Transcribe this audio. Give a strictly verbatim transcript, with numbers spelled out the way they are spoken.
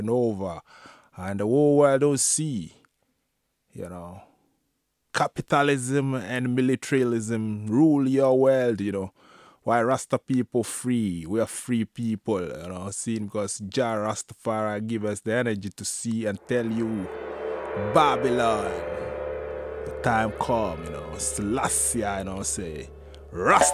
over, and the whole world don't see, you know. Capitalism and militarism rule your world, you know. Why Rasta people free? We are free people, you know, seeing because Jah Rastafari give us the energy to see and tell you, Babylon, the time come, you know, Selassie, you know, say, Rasta.